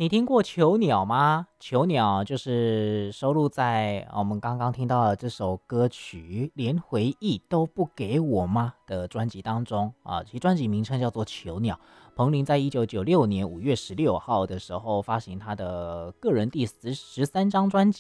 你听过囚鸟吗？囚鸟就是收录在我们刚刚听到的这首歌曲《连回忆都不给我吗》的专辑当中啊，其专辑名称叫做囚鸟。彭羚在1996年5月16号的时候发行他的个人第13张专辑